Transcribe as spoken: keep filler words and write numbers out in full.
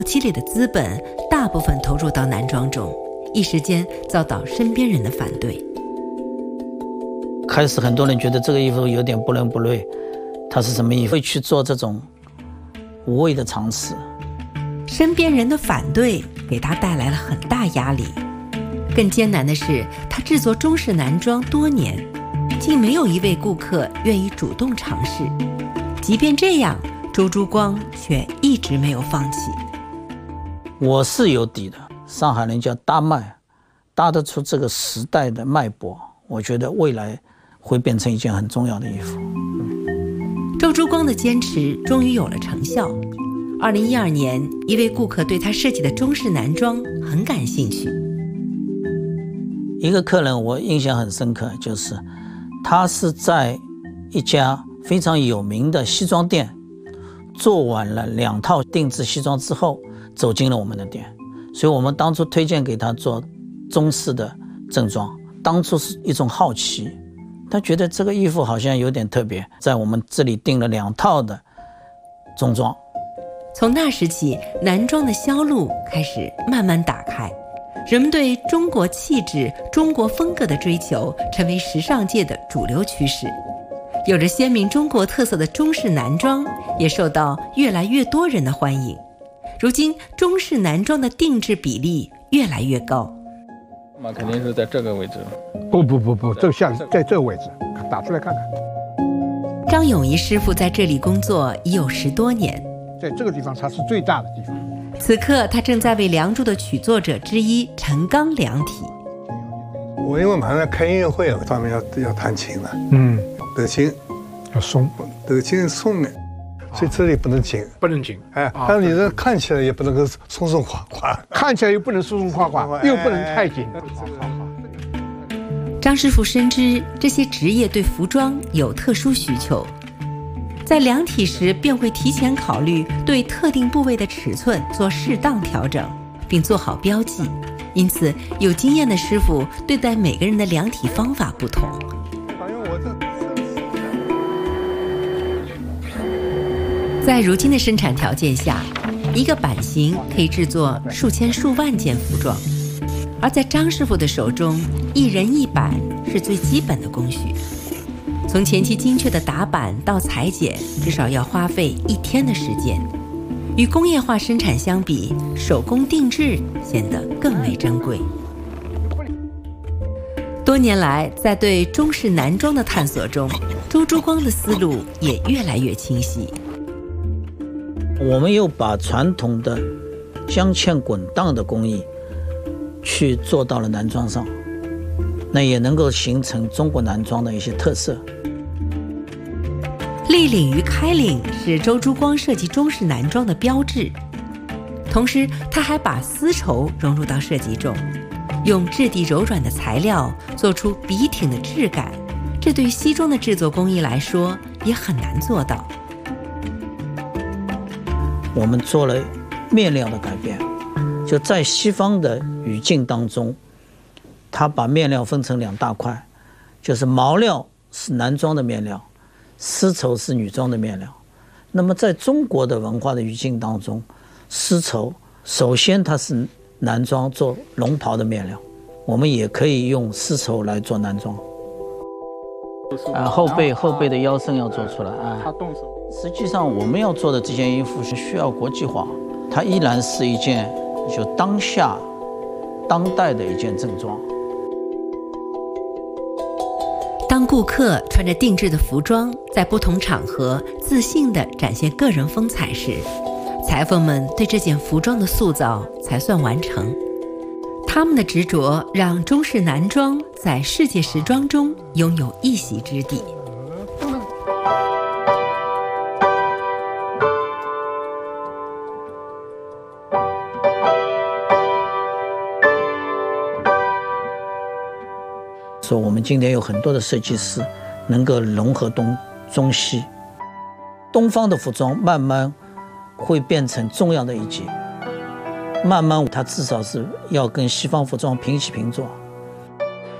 积累的资本大部分投入到男装中，一时间遭到身边人的反对。 开始很多人觉得这个衣服有点不伦不类，它是什么衣服，会去做这种无谓的尝试。 身边人的反对给他带来了很大压力，更艰难的是，他制作中式男装多年，竟没有一位顾客愿意主动尝试。即便这样，周珠光却一直没有放弃。 我是有底的，上海人叫搭脉，搭得出这个时代的脉搏，我觉得未来会变成一件很重要的衣服。 周珠光的坚持终于有了成效。二零一二年，一位顾客对他设计的中式男装很感兴趣。 一个客人我印象很深刻，就是他是在一家非常有名的西装店做完了两套定制西装之后走进了我们的店，所以我们当初推荐给他做中式的正装，当初是一种好奇，他觉得这个衣服好像有点特别，在我们这里订了两套的中装。 从那时起，男装的销路开始慢慢打开，人们对中国气质、中国风格的追求成为时尚界的主流趋势。有着鲜明中国特色的中式男装也受到越来越多人的欢迎。如今，中式男装的定制比例越来越高。 那肯定是在这个位置。 不不不不，这个像在这个位置，打出来看看。 张永仪师傅在这里工作已有十多年， 在这个地方它是最大的地方。 此刻他正在为《梁祝》的曲作者之一陈刚量体。 我因为马上要开音乐会了，上面要要弹琴了， 嗯， 这个琴要松， 这个琴松的，所以这里不能紧， 不能紧。 哎，但是你这看起来也不能够松松垮垮， 看起来又不能松松垮垮，又不能太紧。 张师傅深知这些职业对服装有特殊需求，在量体时便会提前考虑对特定部位的尺寸做适当调整，并做好标记。因此，有经验的师傅对待每个人的量体方法不同。在如今的生产条件下，一个版型可以制作数千数万件服装，而在张师傅的手中，一人一版是最基本的工序。从前期精确的打版到裁剪，至少要花费一天的时间。与工业化生产相比，手工定制显得更为珍贵。多年来，在对中式男装的探索中，周珠光的思路也越来越清晰。 我们又把传统的镶嵌滚荡的工艺去做到了男装上，那也能够形成中国男装的一些特色。 立领与开领是周珠光设计中式男装的标志，同时他还把丝绸融入到设计中，用质地柔软的材料做出笔挺的质感，这对西装的制作工艺来说也很难做到。 我们做了面料的改变，就在西方的语境当中，他把面料分成两大块，就是毛料是男装的面料，丝绸是女装的面料。那么在中国的文化的语境当中，丝绸首先它是男装做龙袍的面料，我们也可以用丝绸来做男装。啊，后背后背的腰身要做出来啊。他动手。实际上我们要做的这件衣服是需要国际化，它依然是一件就当下当代的一件正装。 当顾客穿着定制的服装在不同场合自信地展现个人风采时，裁缝们对这件服装的塑造才算完成。他们的执着让中式男装在世界时装中拥有一席之地。 说我们今天有很多的设计师能够融合东中西，东方的服装慢慢会变成重要的一节，慢慢它至少是要跟西方服装平起平坐。